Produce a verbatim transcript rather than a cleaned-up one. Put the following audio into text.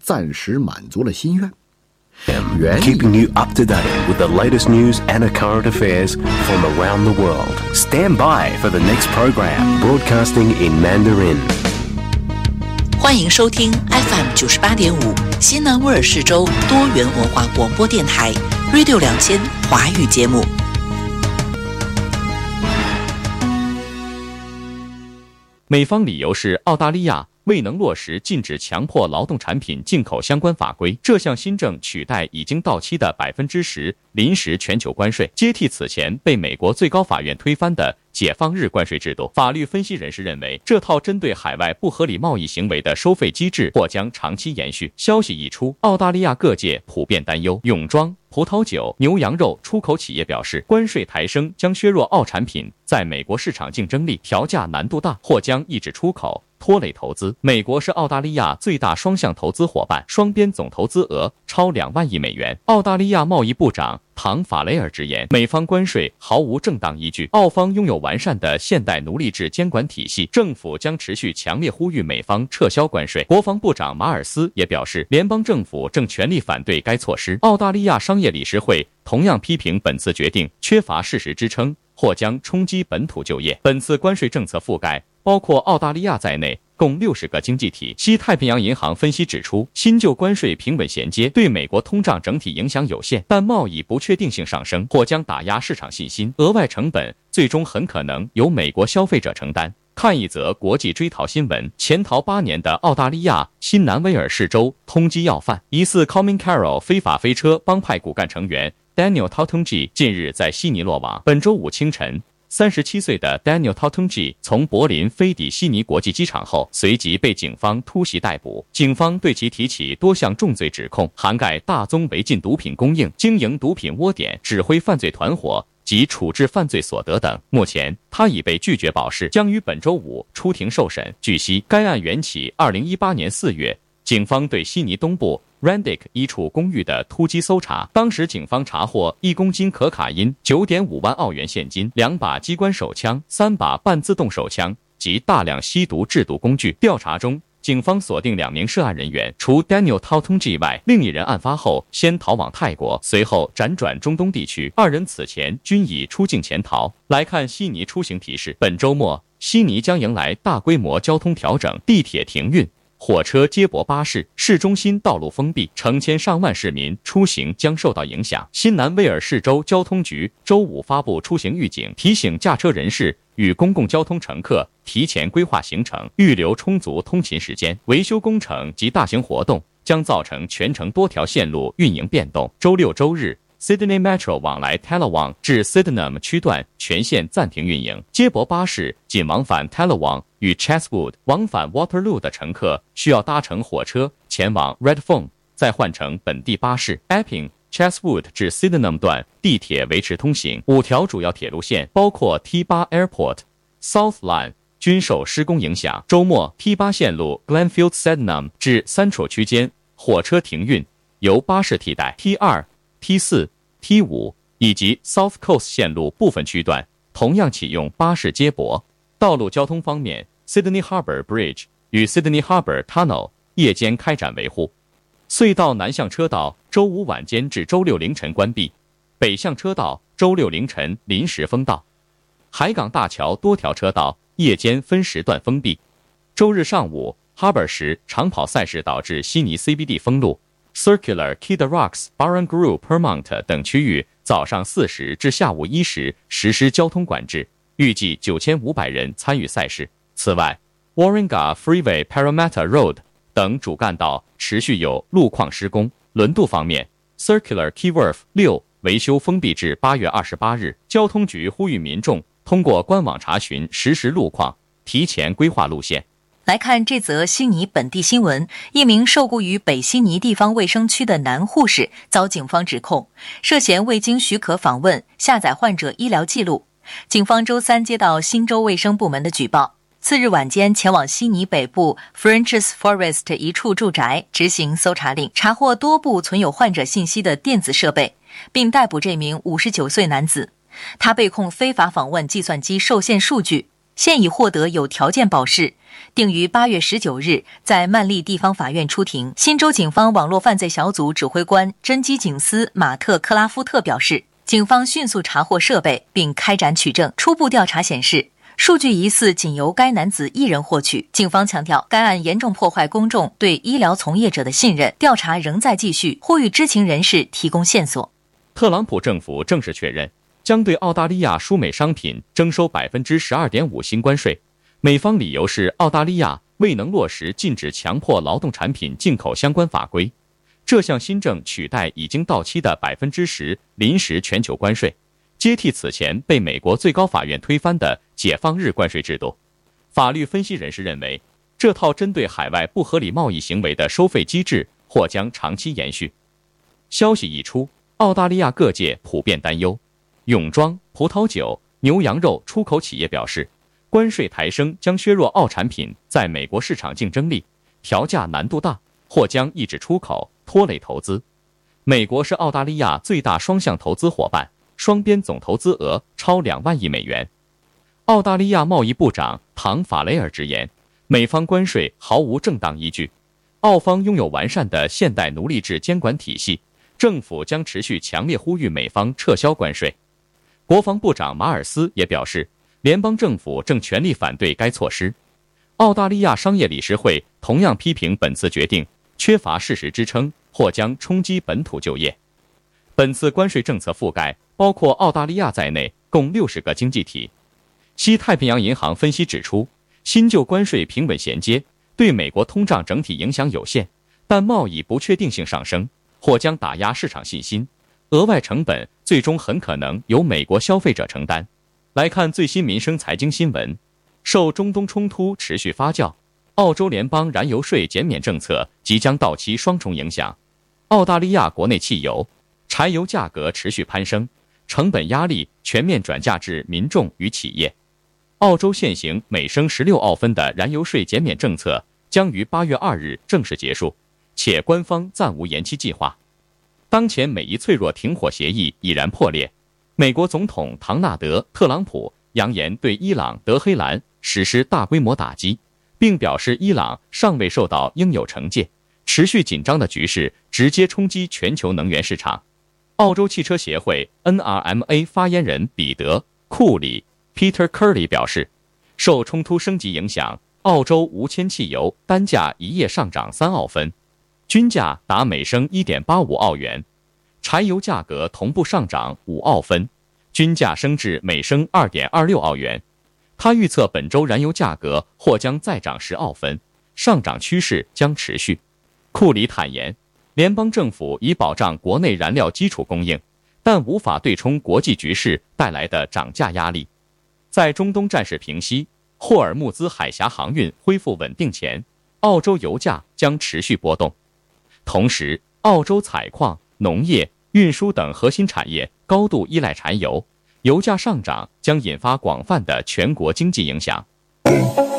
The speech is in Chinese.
暂时满足了心愿。 Keeping you up to date with the latest news and current affairs from around the world. Stand by for the next program, broadcasting in Mandarin. 欢迎收听 F M 九十八点五西南威尔士州多元文化广播电台 Radio 两千华语节目。 美方理由是澳大利亚未能落实禁止强迫劳动产品进口相关法规，这项新政取代已经到期的百分之十临时全球关税，接替此前被美国最高法院推翻的解放日关税制度。法律分析人士认为，这套针对海外不合理贸易行为的收费机制或将长期延续。消息一出，澳大利亚各界普遍担忧。泳装、葡萄酒、牛羊肉出口企业表示，关税抬升将削弱澳产品在美国市场竞争力，调价难度大，或将抑制出口，拖累投资。美国是澳大利亚最大双向投资伙伴，双边总投资额超两万亿美元。澳大利亚贸易部长唐法雷尔直言，美方关税毫无正当依据，澳方拥有完善的现代奴隶制监管体系，政府将持续强烈呼吁美方撤销关税。国防部长马尔斯也表示，联邦政府正全力反对该措施。澳大利亚商业理事会同样批评本次决定缺乏事实支撑，或将冲击本土就业。本次关税政策覆盖包括澳大利亚在内共六十个经济体。西太平洋银行分析指出，新旧关税平稳衔接，对美国通胀整体影响有限，但贸易不确定性上升，或将打压市场信心，额外成本最终很可能由美国消费者承担。看一则国际追逃新闻，潜逃八年的澳大利亚新南威尔士州通缉要犯，疑似 Coming Carol 非法飞车帮派骨干成员 Daniel Tautungi 近日在悉尼落网。本周五清晨，三十七岁的 Daniel Tautungi 从柏林飞抵悉尼国际机场后，随即被警方突袭逮捕。警方对其提起多项重罪指控，涵盖大宗违禁毒品供应、经营毒品窝点、指挥犯罪团伙及处置犯罪所得等。目前，他已被拒绝保释，将于本周五出庭受审。据悉，该案缘起二零一八年四月，警方对悉尼东部 Randick 一处公寓的突击搜查，当时警方查获一公斤可卡因、九点五万澳元现金、两把机关手枪、三把半自动手枪及大量吸毒制毒工具。调查中，警方锁定两名涉案人员，除 Daniel Tautungi 外，另一人案发后先逃往泰国，随后辗转中东地区，二人此前均已出境潜逃。来看悉尼出行提示，本周末悉尼将迎来大规模交通调整，地铁停运，火车接驳巴士，市中心道路封闭，成千上万市民出行将受到影响。新南威尔士州交通局周五发布出行预警，提醒驾车人士与公共交通乘客提前规划行程，预留充足通勤时间。维修工程及大型活动将造成全城多条线路运营变动。周六周日，Sydney Metro 往来 Tallawong 至 Sydenham 区段全线暂停运营，接驳巴士仅往返 Tallawong 与 Chatswood， 往返 Waterloo 的乘客需要搭乘火车前往 Redfern， 再换乘本地巴士。Epping、Chatswood 至 Sydenham 段地铁维持通行，五条主要铁路线包括 T 八 Airport、South Line 均受施工影响。周末 T 八线路 Glenfield Sydenham 至 Central 区间火车停运，由巴士替代。T 二、T 四、T 五 以及 South Coast 线路部分区段同样启用巴士接驳。道路交通方面， Sydney Harbour Bridge 与 Sydney Harbour Tunnel 夜间开展维护。隧道南向车道周五晚间至周六凌晨关闭，北向车道周六凌晨临时封道。海港大桥多条车道夜间分时段封闭。周日上午 Harbour 时长跑赛事导致悉尼 C B D 封路， Circular、Key the Rocks、Barangaroo、Permont 等区域早上四时至下午一时实施交通管制，预计九千五百人参与赛事。此外， Warringah Freeway、Parramatta Road 等主干道持续有路况施工。轮渡方面， Circular Key Wharf 六维修封闭至八月二十八日。交通局呼吁民众通过官网查询实时路况，提前规划路线。 来看这则悉尼本地新闻，一名受雇于北悉尼地方卫生区的男护士遭警方指控，涉嫌未经许可访问、下载患者医疗记录。警方周三接到新州卫生部门的举报，次日晚间前往悉尼北部 Frenchs Forest 一处住宅执行搜查令，查获多部存有患者信息的电子设备，并逮捕这名五十九岁男子。他被控非法访问计算机受限数据， 现已获得有条件保释，定于八月十九日在曼利地方法院出庭。新州警方网络犯罪小组指挥官侦缉警司马特·克拉夫特表示，警方迅速查获设备并开展取证。初步调查显示，数据疑似仅由该男子一人获取。警方强调，该案严重破坏公众对医疗从业者的信任，调查仍在继续，呼吁知情人士提供线索。 特朗普政府正式确认，将对澳大利亚输美商品征收 百分之十二点五 新关税，美方理由是澳大利亚未能落实禁止强迫劳动产品进口相关法规。这项新政取代已经到期的 百分之十 临时全球关税，接替此前被美国最高法院推翻的解放日关税制度。法律分析人士认为，这套针对海外不合理贸易行为的收费机制或将长期延续。消息一出，澳大利亚各界普遍担忧。泳装、葡萄酒、牛羊肉出口企业表示，关税抬升将削弱澳产品在美国市场竞争力，调价难度大，或将抑制出口，拖累投资。美国是澳大利亚最大双向投资伙伴，双边总投资额超两万亿美元。澳大利亚贸易部长唐·法雷尔直言，美方关税毫无正当依据，澳方拥有完善的现代奴隶制监管体系，政府将持续强烈呼吁美方撤销关税。国防部长马尔斯也表示，联邦政府正全力反对该措施。澳大利亚商业理事会同样批评本次决定缺乏事实支撑，或将冲击本土就业。本次关税政策覆盖包括澳大利亚在内共六十个经济体。西太平洋银行分析指出，新旧关税平稳衔接，对美国通胀整体影响有限，但贸易不确定性上升，或将打压市场信心，额外成本最终很可能由美国消费者承担。来看最新民生财经新闻，受中东冲突持续发酵，澳洲联邦燃油税减免政策即将到期双重影响，澳大利亚国内汽油、柴油价格持续攀升，成本压力全面转嫁至民众与企业。澳洲现行每升十六澳分的燃油税减免政策将于八月二日正式结束，且官方暂无延期计划。当前美伊脆弱停火协议已然破裂，美国总统唐纳德·特朗普扬言对伊朗、德黑兰实施大规模打击，并表示伊朗尚未受到应有惩戒，持续紧张的局势直接冲击全球能源市场。澳洲汽车协会 N R M A 发言人彼得·库里 Peter Curley 表示，受冲突升级影响，澳洲无铅汽油单价一夜上涨三澳分，均价达每升 一点八五澳元，柴油价格同步上涨五澳分，均价升至每升 二点二六澳元。他预测本周燃油价格或将再涨十澳分，上涨趋势将持续。库里坦言，联邦政府已保障国内燃料基础供应，但无法对冲国际局势带来的涨价压力。在中东战事平息、霍尔木兹海峡航运恢复稳定前，澳洲油价将持续波动。同时，澳洲采矿、农业、运输等核心产业高度依赖柴油，油价上涨将引发广泛的全国经济影响。